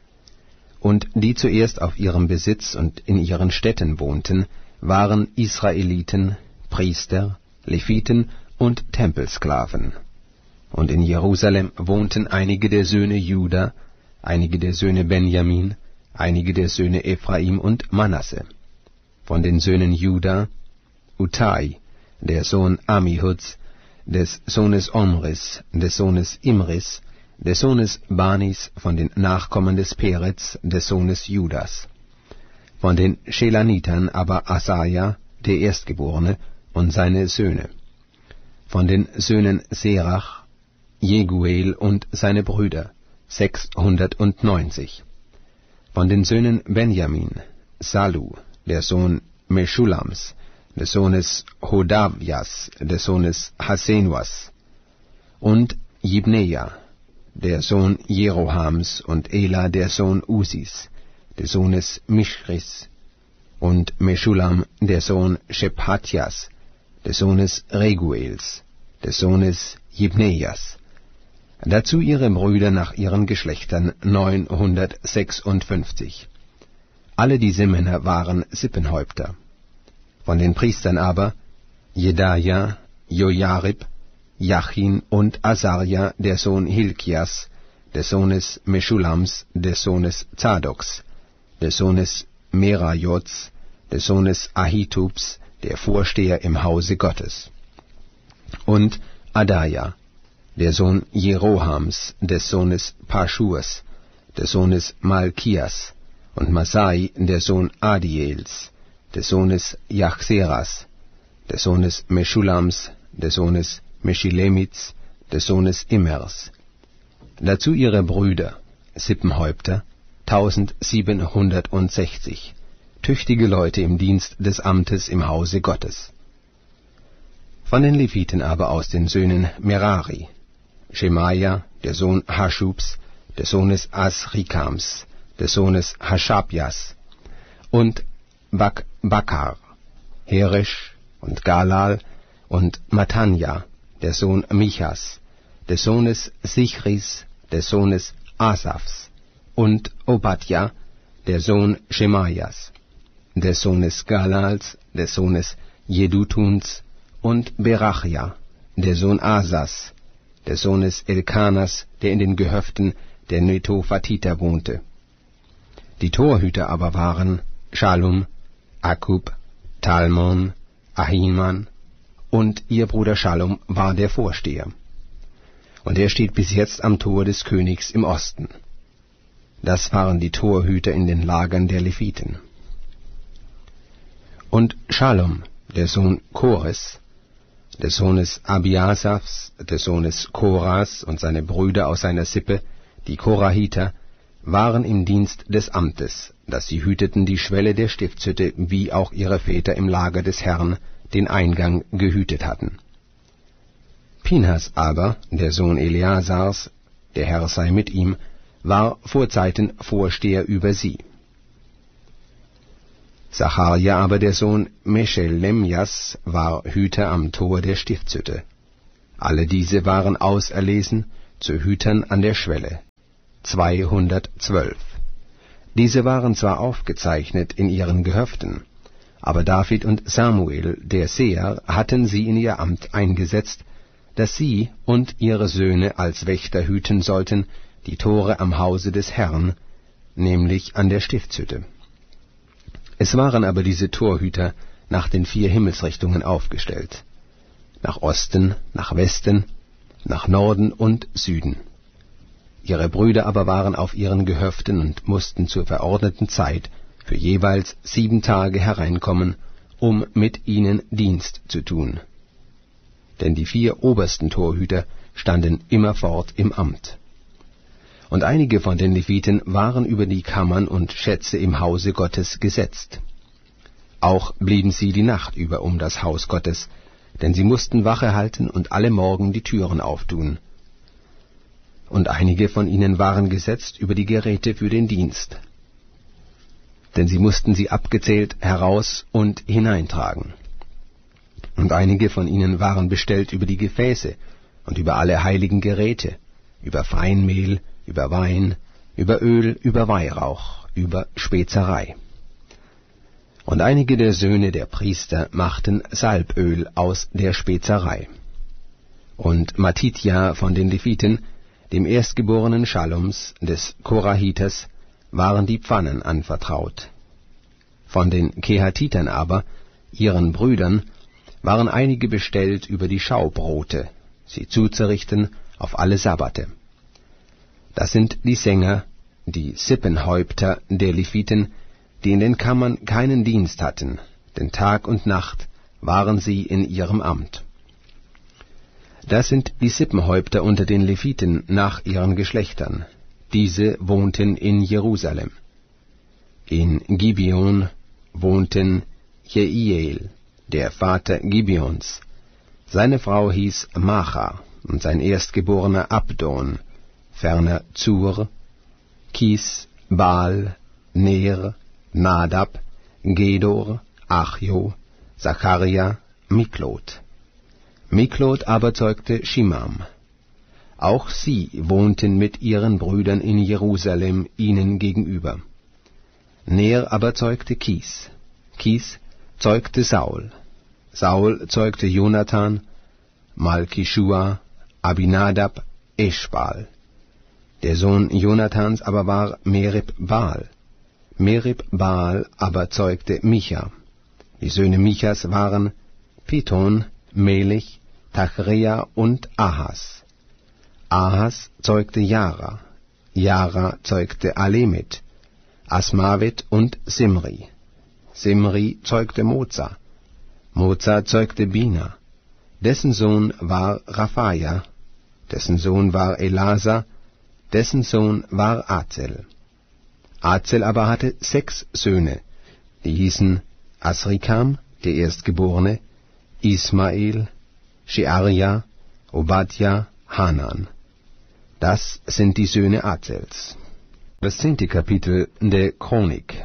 Und die zuerst auf ihrem Besitz und in ihren Städten wohnten, waren Israeliten, Priester, Leviten und Tempelsklaven. Und in Jerusalem wohnten einige der Söhne Juda, einige der Söhne Benjamin, einige der Söhne Ephraim und Manasse. Von den Söhnen Juda, Utai, der Sohn Amihuds, des Sohnes Omris, des Sohnes Imris, des Sohnes Banis, von den Nachkommen des Peretz, des Sohnes Judas. Von den Schelanitern aber Asaja, der Erstgeborene, und seine Söhne. Von den Söhnen Serach, Jeguel und seine Brüder, sechshundertneunzig. Von den Söhnen Benjamin, Salu, der Sohn Meschulams, des Sohnes Hodavias, des Sohnes Hasenuas, und Jibneja, der Sohn Jerohams, und Ela, der Sohn Usis, des Sohnes Mischris, und Meschulam, der Sohn Shephatjas, des Sohnes Reguels, des Sohnes Jibnejas. Dazu ihre Brüder nach ihren Geschlechtern neunhundertsechsundfünfzig. Alle diese Männer waren Sippenhäupter. Von den Priestern aber Jedaja, Jojarib, Jachin und Asaria, der Sohn Hilkias, des Sohnes Meschulams, des Sohnes Zadoks, des Sohnes Merajots, des Sohnes Ahitubs, der Vorsteher im Hause Gottes. Und Adaja, der Sohn Jerohams, des Sohnes Paschurs, des Sohnes Malkias, und Masai, der Sohn Adiels, des Sohnes Jachseras, des Sohnes Meschulams, des Sohnes Meschilemits, des Sohnes Immers. Dazu ihre Brüder, Sippenhäupter, tausendsiebenhundertsechzig, tüchtige Leute im Dienst des Amtes im Hause Gottes. Von den Leviten aber aus den Söhnen Merari, Schemaja, der Sohn Haschubs, des Sohnes Asrikams, des Sohnes Haschabjas, und Bakbakar, Heresch und Galal und Matanja, der Sohn Michas, des Sohnes Sichris, des Sohnes Asafs, und Obadja, der Sohn Schemajas, des Sohnes Galals, des Sohnes Jedutuns, und Berachja, der Sohn Asas, des Sohnes Elkanas, der in den Gehöften der Netophatiter wohnte. Die Torhüter aber waren Schalum, Akub, Talmon, Ahiman, und ihr Bruder Schalum war der Vorsteher. Und er steht bis jetzt am Tor des Königs im Osten. Das waren die Torhüter in den Lagern der Leviten. Und Schalum, der Sohn Kores, des Sohnes Abiasafs, des Sohnes Koras, und seine Brüder aus seiner Sippe, die Korahiter, waren im Dienst des Amtes, dass sie hüteten die Schwelle der Stiftshütte, wie auch ihre Väter im Lager des Herrn den Eingang gehütet hatten. Pinhas aber, der Sohn Eleasars, der Herr sei mit ihm, war vorzeiten Vorsteher über sie. Zacharja aber, der Sohn Meschelemjas, war Hüter am Tor der Stiftshütte. Alle diese waren auserlesen zu Hütern an der Schwelle, zweihundertzwölf. Diese waren zwar aufgezeichnet in ihren Gehöften, aber David und Samuel, der Seher, hatten sie in ihr Amt eingesetzt, dass sie und ihre Söhne als Wächter hüten sollten die Tore am Hause des Herrn, nämlich an der Stiftshütte. Es waren aber diese Torhüter nach den vier Himmelsrichtungen aufgestellt, nach Osten, nach Westen, nach Norden und Süden. Ihre Brüder aber waren auf ihren Gehöften und mussten zur verordneten Zeit für jeweils sieben Tage hereinkommen, um mit ihnen Dienst zu tun. Denn die vier obersten Torhüter standen immerfort im Amt. Und einige von den Leviten waren über die Kammern und Schätze im Hause Gottes gesetzt. Auch blieben sie die Nacht über um das Haus Gottes, denn sie mussten Wache halten und alle Morgen die Türen auftun. Und einige von ihnen waren gesetzt über die Geräte für den Dienst, denn sie mussten sie abgezählt heraus und hineintragen. Und einige von ihnen waren bestellt über die Gefäße und über alle heiligen Geräte, über Feinmehl, über Wein, über Öl, über Weihrauch, über Spezerei. Und einige der Söhne der Priester machten Salböl aus der Spezerei. Und Matithia von den Leviten, dem erstgeborenen Schallums, des Korahiters, waren die Pfannen anvertraut. Von den Kehatitern aber, ihren Brüdern, waren einige bestellt über die Schaubrote, sie zuzurichten auf alle Sabbate. Das sind die Sänger, die Sippenhäupter der Leviten, die in den Kammern keinen Dienst hatten, denn Tag und Nacht waren sie in ihrem Amt. Das sind die Sippenhäupter unter den Leviten nach ihren Geschlechtern. Diese wohnten in Jerusalem. In Gibeon wohnten Jeiel, der Vater Gibeons. Seine Frau hieß Macha und sein erstgeborener Abdon, ferner Zur, Kis, Baal, Ner, Nadab, Gedor, Achjo, Zacharia, Miklot. Miklot aber zeugte Shimam. Auch sie wohnten mit ihren Brüdern in Jerusalem ihnen gegenüber. Ner aber zeugte Kis. Kis zeugte Saul. Saul zeugte Jonathan, Malkishua, Abinadab, Eschbal. Der Sohn Jonathans aber war Merib-Baal. Merib-Baal aber zeugte Micha. Die Söhne Michas waren Pithon, Melich, Tachrea und Ahas. Ahas zeugte Jara. Jara zeugte Alemet, Asmavet und Simri. Simri zeugte Moza. Moza zeugte Bina. Dessen Sohn war Raphaja. Dessen Sohn war Elasa. Dessen Sohn war Azel. Azel aber hatte sechs Söhne, die hießen Asrikam, der Erstgeborene, Ismael, Shearia, Obadja, Hanan. Das sind die Söhne Azels. Das zehnte Kapitel der Chronik.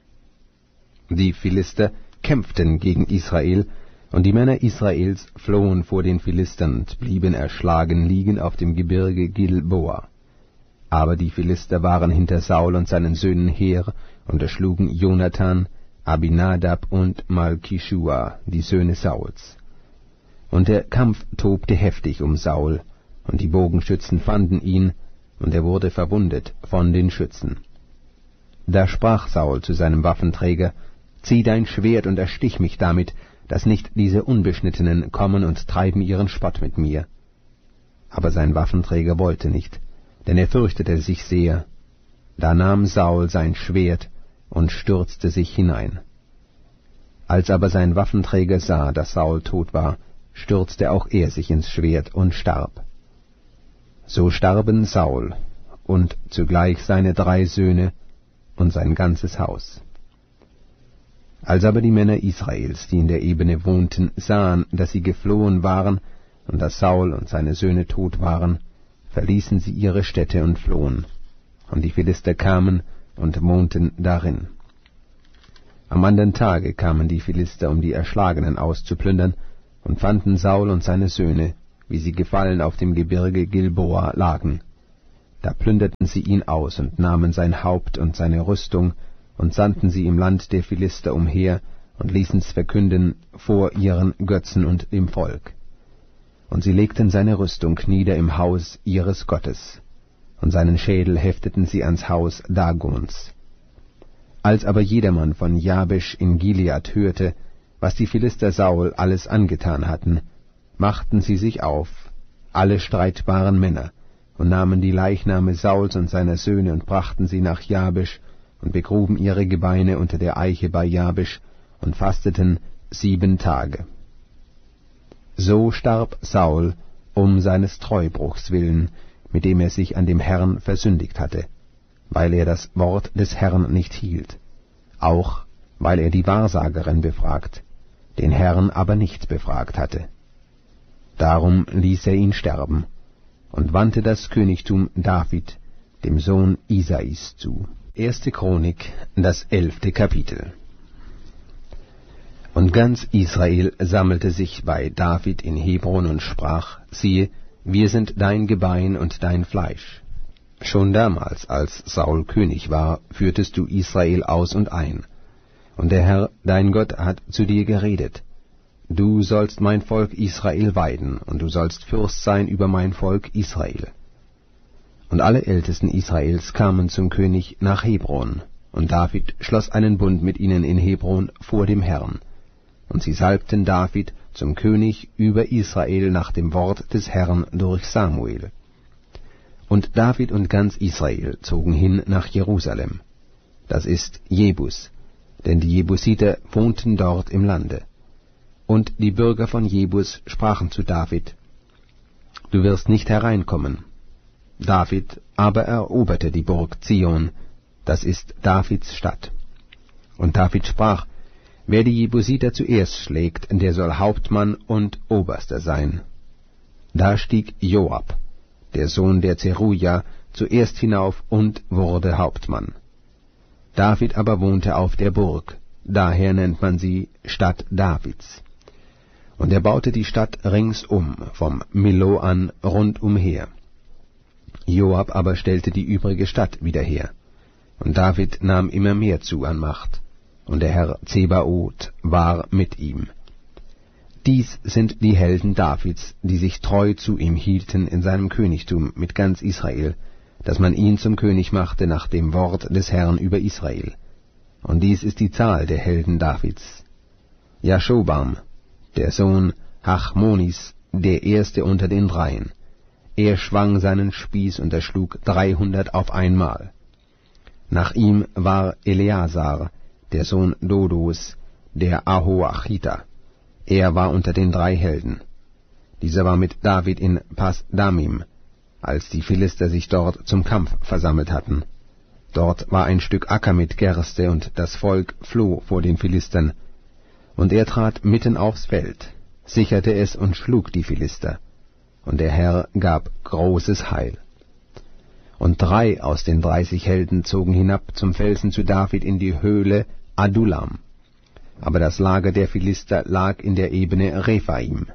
Die Philister kämpften gegen Israel, und die Männer Israels flohen vor den Philistern und blieben erschlagen liegen auf dem Gebirge Gilboa. Aber die Philister waren hinter Saul und seinen Söhnen her und erschlugen Jonathan, Abinadab und Malkishua, die Söhne Sauls. Und der Kampf tobte heftig um Saul, und die Bogenschützen fanden ihn, und er wurde verwundet von den Schützen. Da sprach Saul zu seinem Waffenträger: Zieh dein Schwert und erstich mich damit, dass nicht diese Unbeschnittenen kommen und treiben ihren Spott mit mir. Aber sein Waffenträger wollte nicht, denn er fürchtete sich sehr. Da nahm Saul sein Schwert und stürzte sich hinein. Als aber sein Waffenträger sah, dass Saul tot war, stürzte auch er sich ins Schwert und starb. So starben Saul und zugleich seine drei Söhne und sein ganzes Haus. Als aber die Männer Israels, die in der Ebene wohnten, sahen, dass sie geflohen waren und dass Saul und seine Söhne tot waren, verließen sie ihre Städte und flohen, und die Philister kamen und wohnten darin. Am andern Tage kamen die Philister, um die Erschlagenen auszuplündern, und fanden Saul und seine Söhne, wie sie gefallen auf dem Gebirge Gilboa lagen. Da plünderten sie ihn aus und nahmen sein Haupt und seine Rüstung und sandten sie im Land der Philister umher und ließen's verkünden vor ihren Götzen und dem Volk. Und sie legten seine Rüstung nieder im Haus ihres Gottes, und seinen Schädel hefteten sie ans Haus Dagons. Als aber jedermann von Jabesch in Gilead hörte, was die Philister Saul alles angetan hatten, machten sie sich auf, alle streitbaren Männer, und nahmen die Leichname Sauls und seiner Söhne und brachten sie nach Jabesch und begruben ihre Gebeine unter der Eiche bei Jabesch und fasteten sieben Tage. So starb Saul um seines Treubruchs willen, mit dem er sich an dem Herrn versündigt hatte, weil er das Wort des Herrn nicht hielt, auch weil er die Wahrsagerin befragt, den Herrn aber nicht befragt hatte. Darum ließ er ihn sterben und wandte das Königtum David, dem Sohn Isais, zu. Erste Chronik, das elfte Kapitel. Und ganz Israel sammelte sich bei David in Hebron und sprach, siehe, wir sind dein Gebein und dein Fleisch. Schon damals, als Saul König war, führtest du Israel aus und ein. Und der Herr, dein Gott, hat zu dir geredet. Du sollst mein Volk Israel weiden, und du sollst Fürst sein über mein Volk Israel. Und alle Ältesten Israels kamen zum König nach Hebron, und David schloss einen Bund mit ihnen in Hebron vor dem Herrn. Und sie salbten David zum König über Israel nach dem Wort des Herrn durch Samuel. Und David und ganz Israel zogen hin nach Jerusalem, das ist Jebus, denn die Jebusiter wohnten dort im Lande. Und die Bürger von Jebus sprachen zu David, du wirst nicht hereinkommen. David aber eroberte die Burg Zion, das ist Davids Stadt. Und David sprach, wer die Jebusiter zuerst schlägt, der soll Hauptmann und Oberster sein. Da stieg Joab, der Sohn der Zeruja, zuerst hinauf und wurde Hauptmann. David aber wohnte auf der Burg, daher nennt man sie Stadt Davids. Und er baute die Stadt ringsum, vom Millo an rundumher. Joab aber stellte die übrige Stadt wieder her. Und David nahm immer mehr zu an Macht, und der Herr Zebaoth war mit ihm. Dies sind die Helden Davids, die sich treu zu ihm hielten in seinem Königtum mit ganz Israel, dass man ihn zum König machte nach dem Wort des Herrn über Israel. Und dies ist die Zahl der Helden Davids. Jaschobam, der Sohn Hachmonis, der erste unter den Dreien. Er schwang seinen Spieß und erschlug dreihundert auf einmal. Nach ihm war Eleazar, der Sohn Dodos, der Ahoachiter. Er war unter den drei Helden. Dieser war mit David in Pas-Damim, als die Philister sich dort zum Kampf versammelt hatten. Dort war ein Stück Acker mit Gerste, und das Volk floh vor den Philistern. Und er trat mitten aufs Feld, sicherte es und schlug die Philister. Und der Herr gab großes Heil. Und drei aus den dreißig Helden zogen hinab zum Felsen zu David in die Höhle Adullam. Aber das Lager der Philister lag in der Ebene Rephaim.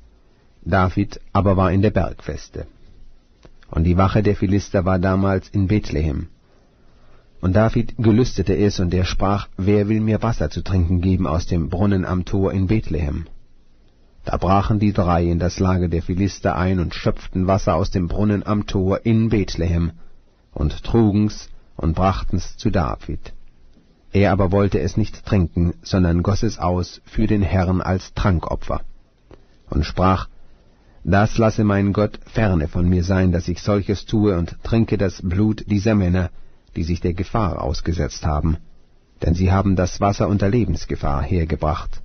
David aber war in der Bergfeste. Und die Wache der Philister war damals in Bethlehem. Und David gelüstete es, und er sprach, wer will mir Wasser zu trinken geben aus dem Brunnen am Tor in Bethlehem? Da brachen die drei in das Lager der Philister ein und schöpften Wasser aus dem Brunnen am Tor in Bethlehem und trugen's und brachten's zu David. Er aber wollte es nicht trinken, sondern goss es aus für den Herrn als Trankopfer und sprach, das lasse mein Gott ferne von mir sein, dass ich solches tue und trinke das Blut dieser Männer, die sich der Gefahr ausgesetzt haben, denn sie haben das Wasser unter Lebensgefahr hergebracht.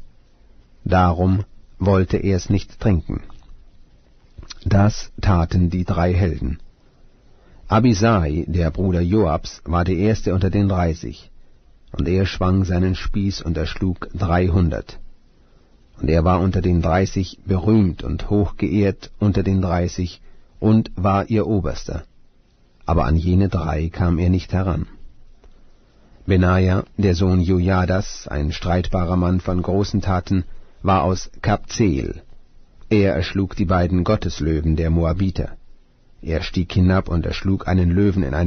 Darum wollte er es nicht trinken. Das taten die drei Helden. Abisai, der Bruder Joabs, war der erste unter den dreißig, und er schwang seinen Spieß und erschlug dreihundert. Und er war unter den dreißig berühmt und hochgeehrt unter den dreißig und war ihr Oberster. Aber an jene drei kam er nicht heran. Benaja, der Sohn Jojadas, ein streitbarer Mann von großen Taten, war aus Kabzeel. Er erschlug die beiden Gotteslöwen der Moabiter. Er stieg hinab und erschlug einen Löwen in